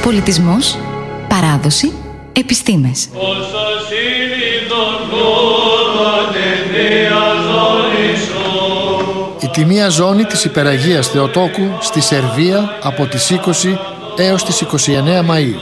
Πολιτισμός, παράδοση, επιστήμες. Η τιμία ζώνη της Υπεραγίας Θεοτόκου στη Σερβία από τις 20 έως τις 29 Μαΐου.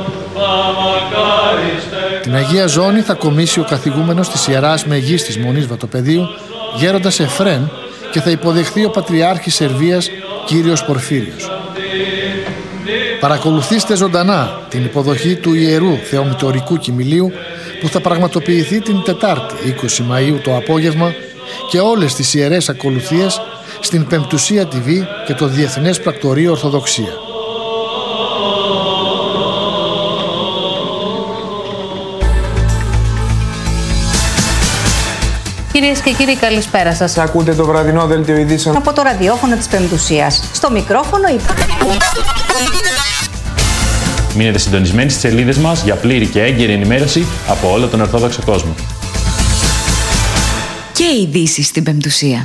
Την Αγία Ζώνη θα κομίσει ο καθηγούμενος της Ιεράς Μεγίστης Μονής Βατοπεδίου, γέροντας Εφρέν, και θα υποδεχθεί ο Πατριάρχης Σερβίας, κύριος Πορφύριος. Παρακολουθήστε ζωντανά την υποδοχή του Ιερού Θεομητορικού Κυμηλίου που θα πραγματοποιηθεί την Τετάρτη 20 Μαΐου το απόγευμα και όλες τις ιερές ακολουθίες στην Πεμπτουσία TV και το Διεθνές Πρακτορείο Ορθοδοξία. Κυρίες και κύριοι, καλησπέρα σας. Ακούτε το βραδινό δελτίο ειδήσεων από το ραδιόφωνο της Πεμπτουσίας. Στο μικρόφωνο Μείνετε συντονισμένοι στις σελίδες μας για πλήρη και έγκαιρη ενημέρωση από όλο τον Ορθόδοξο κόσμο. Και ειδήσεις στην Πεμπτουσία.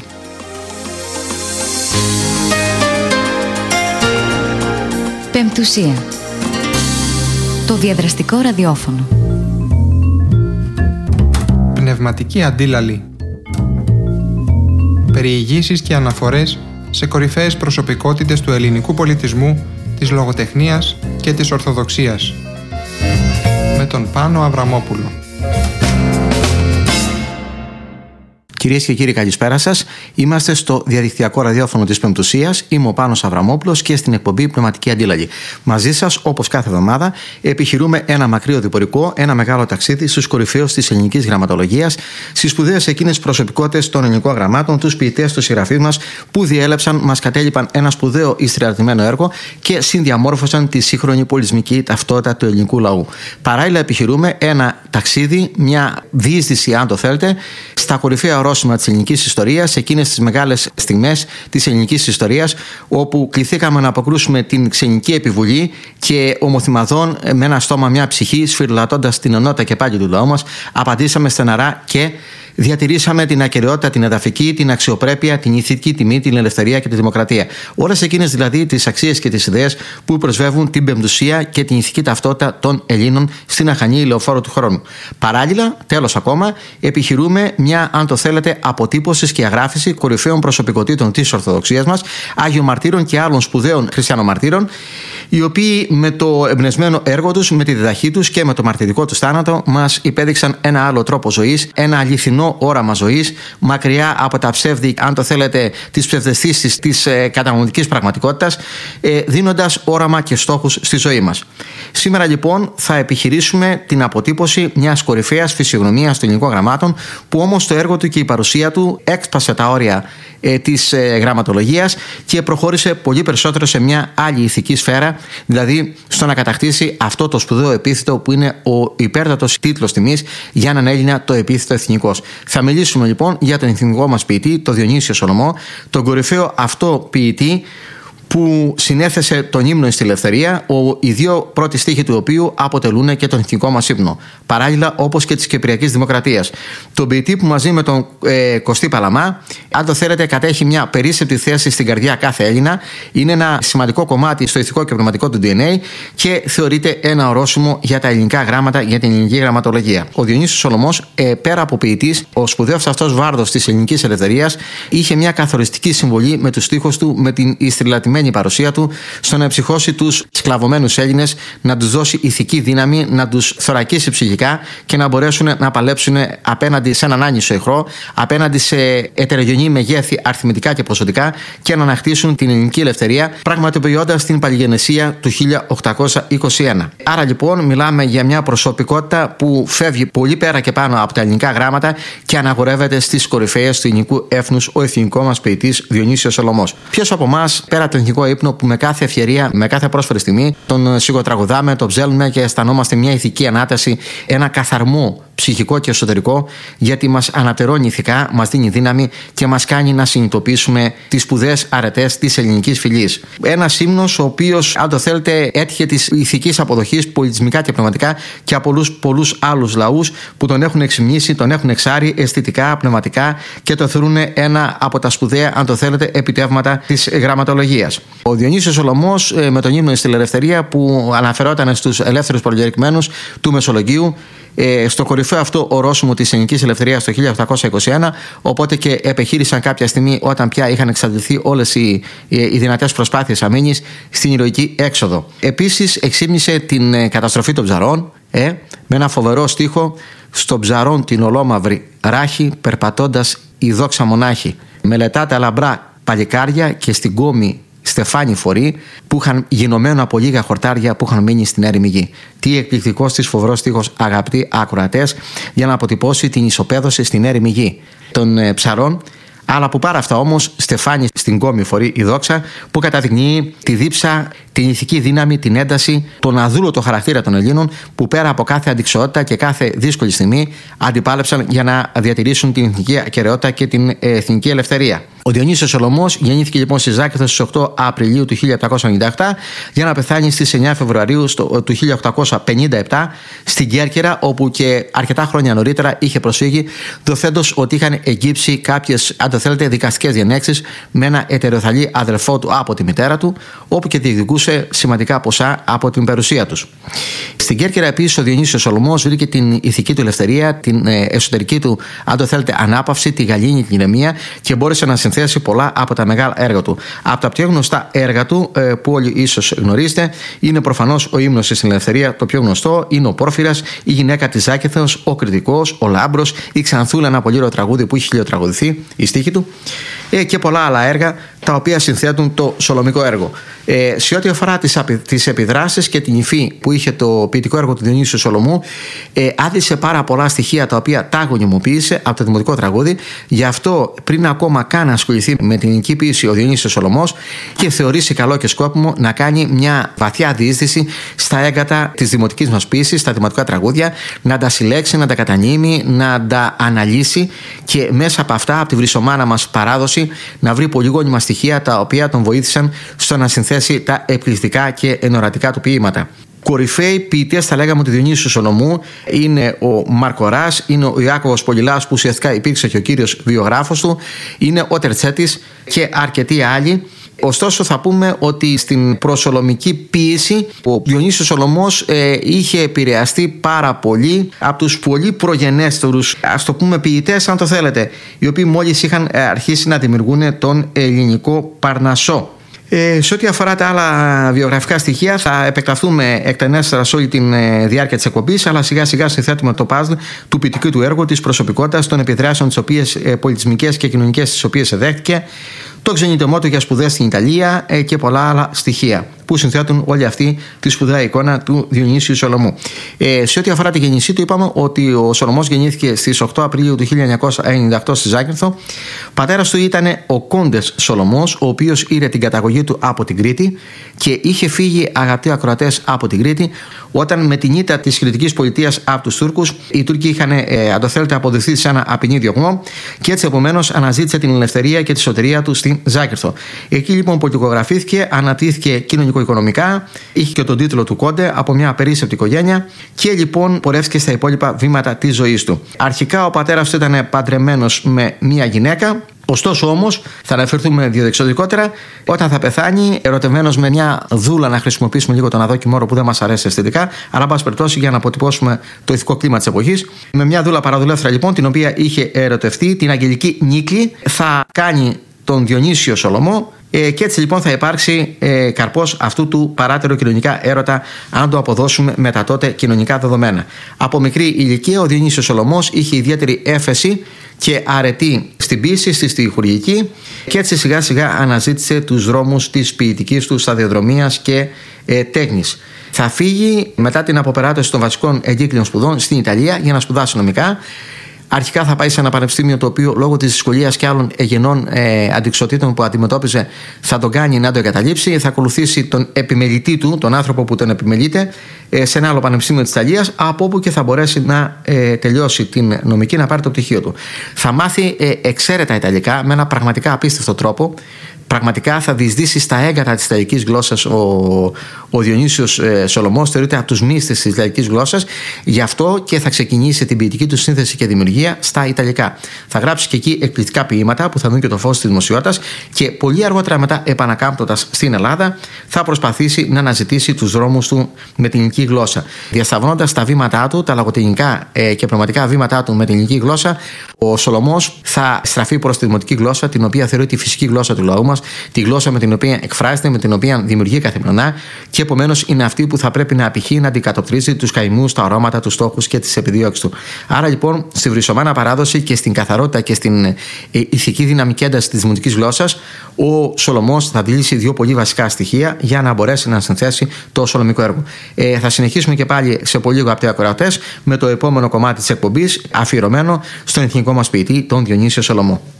Πεμπτουσία. Το διαδραστικό ραδιόφωνο. Πνευματική αντίλαλη. Περιηγήσεις και αναφορές σε κορυφαίες προσωπικότητες του ελληνικού πολιτισμού, της λογοτεχνίας και της Ορθοδοξίας. Με τον Πάνο Αβραμόπουλο. Κυρίες και κύριοι, καλησπέρα σας. Είμαστε στο διαδικτυακό ραδιόφωνο της Πεμπτουσίας. Είμαι ο Πάνος Αβραμόπουλος και στην εκπομπή Πνευματική Αντίλαλη. Μαζί σας, όπως κάθε εβδομάδα, επιχειρούμε ένα μακρύ οδηπορικό, ένα μεγάλο ταξίδι στους κορυφαίους της ελληνικής γραμματολογίας, στις σπουδαίες εκείνες προσωπικότητες των ελληνικών γραμμάτων, τους ποιητές, τους συγγραφείς μας που διέλεψαν, μας κατέλειπαν ένα σπουδαίο ιστριαρτημένο έργο και συνδιαμόρφωσαν τη σύγχρονη πολιτισμική ταυτότητα του ελληνικού λαού. Παράλληλα, επιχειρούμε ένα ταξίδι, μια διείσδυση, αν το θέλετε, στα κορυφαία ορόσημα της ελληνικής ιστορίας, εκείνες τις μεγάλες στιγμές της ελληνικής ιστορίας, όπου κληθήκαμε να αποκρούσουμε την ξενική επιβολή και ομοθυμαδών με ένα στόμα, μια ψυχή, σφυριλατώντας την ενότητα και πάλι του λαού μας, απαντήσαμε στεναρά και διατηρήσαμε την ακεραιότητα, την εδαφική, την αξιοπρέπεια, την ηθική τιμή, την ελευθερία και τη δημοκρατία. Όλες εκείνες δηλαδή τις αξίες και τις ιδέες που προσβεύουν την πεμπτουσία και την ηθική ταυτότητα των Ελλήνων στην αχανή ηλεοφόρο του χρόνου. Παράλληλα, τέλος ακόμα, επιχειρούμε μια, αν το θέλετε, αποτύπωση και αγράφηση κορυφαίων προσωπικότητων της Ορθοδοξίας μας, Άγιων Μαρτύρων και άλλων σπουδαίων χριστιανομαρτύρων, οι οποίοι με το εμπνευσμένο έργο τους, με τη διδαχή τους και με το μαρτυρικό τους θάνατο μας υπέδειξαν ένα άλλο τρόπο ζωής, ένα αληθινό όραμα ζωής, μακριά από τα ψεύδη, αν το θέλετε, τις ψευδαισθήσεις της κατανοητικής πραγματικότητας, δίνοντας όραμα και στόχους στη ζωή μας. Σήμερα λοιπόν θα επιχειρήσουμε την αποτύπωση μιας κορυφαίας φυσιογνωμίας των ελληνικών γραμμάτων, που όμως το έργο του και η παρουσία του έκπασε τα όρια της γραμματολογίας και προχώρησε πολύ περισσότερο σε μια άλλη ηθική σφαίρα, δηλαδή στο να κατακτήσει αυτό το σπουδαίο επίθετο που είναι ο υπέρτατος τίτλος τιμής για έναν Έλληνα, το επίθετο εθνικός. Θα μιλήσουμε λοιπόν για τον εθνικό μας ποιητή, τον Διονύσιο Σολομό, τον κορυφαίο αυτό ποιητή που συνέθεσε τον ύμνο στη ελευθερία, οι δύο πρώτοι στίχοι του οποίου αποτελούν και τον εθνικό μας ύμνο. Παράλληλα, όπως και της Κυπριακής Δημοκρατίας. Τον ποιητή που μαζί με τον Κωστή Παλαμά, αν το θέλετε, κατέχει μια περίσσεπτη θέση στην καρδιά κάθε Έλληνα, είναι ένα σημαντικό κομμάτι στο ηθικό και πνευματικό του DNA και θεωρείται ένα ορόσημο για τα ελληνικά γράμματα, για την ελληνική γραμματολογία. Ο Διονύσιος Σολομός, πέρα από ποιητής, ο σπουδαίος αυτός βάρδος της ελληνικής ελευθερίας, είχε μια καθοριστική συμβολή με τους στίχους του, με την ιστριλατημένη παρουσία του, στο να εψυχώσει τους σκλαβωμένους Έλληνες, να τους δώσει ηθική δύναμη, να τους θωρακίσει ψυχικά και να μπορέσουν να παλέψουν απέναντι σε έναν άνισο εχθρό, απέναντι σε ετερογενή μεγέθη αριθμητικά και ποσοτικά και να ανακτήσουν την ελληνική ελευθερία, πραγματοποιώντας την παλιγενεσία του 1821. Άρα λοιπόν μιλάμε για μια προσωπικότητα που φεύγει πολύ πέρα και πάνω από τα ελληνικά γράμματα και αναγορεύεται στις κορυφαίες του ελληνικού έθνους ο εθνικός μας ποιητής Διονύσιος Σολομός. Ποιος από εμάς, πέρα από τον εθνικό ύπνο που με κάθε ευκαιρία, με κάθε πρόσφορη στιγμή τον σιγοτραγουδάμε, τον ψέλνουμε και αισθανόμαστε μια ηθική ανάταση, ένα καθαρμό ψυχικό και εσωτερικό, γιατί μας ανατερώνει ηθικά, μας δίνει δύναμη και μας κάνει να συνειδητοποιήσουμε τις σπουδαίες αρετές της ελληνικής φυλής. Ένας ύμνος ο οποίος, αν το θέλετε, έτυχε της ηθικής αποδοχής πολιτισμικά και πνευματικά και από πολλούς άλλους λαούς που τον έχουν εξυμνήσει, τον έχουν εξάρει αισθητικά, πνευματικά και το θεωρούν ένα από τα σπουδαία, αν το θέλετε, επιτεύγματα της γραμματολογίας. Ο Διονύσιος Σολωμός με τον ύμνο στην Ελευθερία, που αναφερόταν στους ελεύθερους προλογερικμένους του Μεσολογγίου, στο κορυφαίο αυτό ορόσημο της ελληνικής ελευθερίας το 1821, οπότε και επεχείρησαν κάποια στιγμή, όταν πια είχαν εξαντληθεί όλες οι δυνατές προσπάθειες αμήνης, στην ηρωική έξοδο. Επίσης εξύμνησε την καταστροφή των ψαρών με ένα φοβερό στίχο: «Στο ψαρών την ολόμαυρη ράχη, περπατώντας η δόξα μονάχη, μελετά τα λαμπρά παλικάρια και στην κόμη στεφάνι φορεί, που είχαν γινωμένο από λίγα χορτάρια που είχαν μείνει στην έρημη γη». Τι εκπληκτικός της φοβερός στίχος, αγαπητοί ακροατές, για να αποτυπώσει την ισοπαίδωση στην έρημη γη των ψαρών. Αλλά από πάρα αυτά όμως, στεφάνι στην κόμη φορεί η δόξα, που καταδεικνύει τη δίψα, την ηθική δύναμη, την ένταση, τον αδούλωτο χαρακτήρα των Ελλήνων, που πέρα από κάθε αντιξιότητα και κάθε δύσκολη στιγμή αντιπάλεψαν για να διατηρήσουν την εθνική ακεραιότητα και την εθνική ελευθερία. Ο Διονύσιος Σολωμός γεννήθηκε λοιπόν στη Ζάκυνθο στις 8 Απριλίου του 1897 για να πεθάνει στις 9 Φεβρουαρίου του 1857 στην Κέρκυρα, όπου και αρκετά χρόνια νωρίτερα είχε προσφύγει, δοθέντως ότι είχαν εγκύψει κάποιες, αν το θέλετε, δικαστικές διενέξεις με ένα ετεροθαλή αδελφό του από τη μητέρα του, όπου και διεκδικούσε σημαντικά ποσά από την περιουσία τους. Στην Κέρκυρα επίσης ο Διονύσιος Σολωμός βρήκε την ηθική του ελευθερία, την εσωτερική του, αν το θέλετε, ανάπαυση, τη γαλήνη, την ηρεμία, και μπόρεσε να συνθέσει πολλά από τα μεγάλα έργα του. Από τα πιο γνωστά έργα του, που όλοι ίσως γνωρίζετε, είναι προφανώς ο ύμνος στην Ελευθερία, το πιο γνωστό, είναι ο Πόρφυρας, η Γυναίκα της Ζάκυνθος, ο Κριτικός, ο Λάμπρος, η Ξανθούλα, ένα πολύ ωραίο τραγούδι που έχει χιλιοτραγουδηθεί, η στίχη του, και πολλά άλλα έργα τα οποία συνθέτουν το σολομικό έργο. Σε ό,τι αφορά τις επιδράσεις και την υφή που είχε το ποιητικό έργο του Διονύσιου Σολωμού, άδεισε πάρα πολλά στοιχεία τα οποία τα γονιμοποίησε από το δημοτικό τραγούδι. Γι' αυτό, πριν ακόμα καν ασχοληθεί με την ελληνική ποίηση ο Διονύσιος Σολωμός, και θεωρήσει καλό και σκόπιμο να κάνει μια βαθιά διείσδυση στα έγκατα της δημοτικής μας ποίησης, στα δημοτικά τραγούδια, να τα συλλέξει, να τα κατανείμει, να τα αναλύσει και μέσα από αυτά, από τη βρυσομάνα μας παράδοση, να βρει πολύ γόνιμα στοιχεία τα οποία τον βοήθησαν στο να συνθέσει τα εκπληκτικά και ενορατικά του ποίηματα. Κορυφαίοι ποιητές, θα λέγαμε, του Διονύσιου Σολωμού είναι ο Μαρκοράς, είναι ο Ιάκωβος Πολυλάς, που ουσιαστικά υπήρξε και ο κύριος βιογράφος του, είναι ο Τερτσέτης και αρκετοί άλλοι. Ωστόσο, θα πούμε ότι στην προσολομική ποίηση ο Διονύσιος Σολωμός είχε επηρεαστεί πάρα πολύ από τους πολύ προγενέστερους, ας το πούμε, ποιητές, αν το θέλετε, οι οποίοι μόλις είχαν αρχίσει να δημιουργούν τον ελληνικό Παρνασσό. Σε ό,τι αφορά τα άλλα βιογραφικά στοιχεία, θα επεκταθούμε εκτενέστερα σε όλη τη διάρκεια της εκπομπής, αλλά σιγά σιγά συνθέτουμε το παζλ του ποιητικού του έργου, της προσωπικότητας, των επιδράσεων τις οποίες πολιτισμικές και κοινωνικές τις οποίες εδέχτηκε, το ξενιτεμό του για σπουδές στην Ιταλία και πολλά άλλα στοιχεία που συνθέτουν όλη αυτή τη σπουδαία εικόνα του Διονύσιου Σολωμού. Σε ό,τι αφορά τη γέννησή του, είπαμε ότι ο Σολωμός γεννήθηκε στις 8 Απριλίου του 1998 στη Ζάκυνθο. Πατέρας του ήταν ο Κόντες Σολωμός, ο οποίος είδε την καταγωγή του από την Κρήτη και είχε φύγει, αγαπητοί ακροατές, από την Κρήτη όταν με την ήττα της Κρητικής πολιτείας από τους Τούρκους, οι Τούρκοι είχαν, αν το θέλετε, αποδειχθεί σε ένα απεινή διωγμό και έτσι επομένως αναζήτησε την ελευθερία και τη σωτηρία του στην Ζάκυνθο. Εκεί λοιπόν πολιτικογραφήθηκε, αναπτύχθηκε κοινωνικο-οικονομικά, είχε και τον τίτλο του Κόντε από μια περίσσεπτη οικογένεια και λοιπόν πορεύτηκε στα υπόλοιπα βήματα της ζωής του. Αρχικά ο πατέρας του ήταν παντρεμένος με μια γυναίκα. Ωστόσο όμως, θα αναφερθούμε διαδεξιωτικότερα, όταν θα πεθάνει, ερωτευμένος με μια δούλα, να χρησιμοποιήσουμε λίγο τον αδόκιμο όρο που δεν μας αρέσει αισθητικά, αλλά εν πάση περιπτώσει για να αποτυπώσουμε το ηθικό κλίμα της εποχής. Με μια δούλα παραδουλεύθερα λοιπόν, την οποία είχε ερωτευτεί, την Αγγελική Νίκλη, θα κάνει τον Διονύσιο Σολωμό. Και έτσι λοιπόν θα υπάρξει καρπός αυτού του παράτερου κοινωνικά έρωτα, αν το αποδώσουμε με τα τότε κοινωνικά δεδομένα. Από μικρή ηλικία ο Διονύσιος Σολωμός είχε ιδιαίτερη έφεση και αρετή στην ποίηση, στη στιχουργική, και έτσι σιγά σιγά αναζήτησε τους δρόμους της ποιητικής του σταδιοδρομίας και τέχνης. Θα φύγει μετά την αποπεράτωση των βασικών εγκύκλιων σπουδών στην Ιταλία για να σπουδάσει νομικά. Αρχικά θα πάει σε ένα πανεπιστήμιο το οποίο λόγω της δυσκολίας και άλλων εγενών αντικσοτήτων που αντιμετώπιζε θα τον κάνει να το εγκαταλείψει. Θα ακολουθήσει τον επιμελητή του, τον άνθρωπο που τον επιμελείται, σε ένα άλλο πανεπιστήμιο της Ιταλίας, από όπου και θα μπορέσει να τελειώσει την νομική, να πάρει το πτυχίο του. Θα μάθει εξαίρετα Ιταλικά με ένα πραγματικά απίστευτο τρόπο. Πραγματικά θα διεισδύσει στα έγκατα της Ιταλικής γλώσσας ο Διονύσιος Σολωμός, θεωρείται από τους μύστες της Ιταλικής γλώσσας, γι' αυτό και θα ξεκινήσει την ποιητική του σύνθεση και δημιουργία στα Ιταλικά. Θα γράψει και εκεί εκπληκτικά ποίηματα που θα δουν και το φως της δημοσιότητας και πολύ αργότερα μετά, επανακάμπτοντας στην Ελλάδα, θα προσπαθήσει να αναζητήσει τους δρόμους του με την ελληνική γλώσσα. Διασταυρώνοντας τα βήματά του, τα λογοτεχνικά και πνευματικά βήματά του με την ελληνική γλώσσα, ο Σολωμός θα στραφεί προς τη δημοτική γλώσσα, την οποία θεωρεί τη φυσική γλώσσα του λαού μας, τη γλώσσα με την οποία εκφράζεται, με την οποία δημιουργεί καθημερινά και επομένως είναι αυτή που θα πρέπει να απηχεί, να αντικατοπτρίζει τους καημούς, τα αρώματα, τους στόχους και τις επιδιώξεις του. Άρα λοιπόν, στη βρυσομάνα παράδοση και στην καθαρότητα και στην ηθική δυναμική ένταση της δημοτικής γλώσσας, ο Σολωμός θα δηλήσει δύο πολύ βασικά στοιχεία για να μπορέσει να συνθέσει το σολωμικό έργο. Θα συνεχίσουμε και πάλι σε πολύ λίγο από ακροατές με το επόμενο κομμάτι της εκπομπής, αφιερωμένο στον εθνικό μας ποιητή, τον Διονύσιο Σολωμό.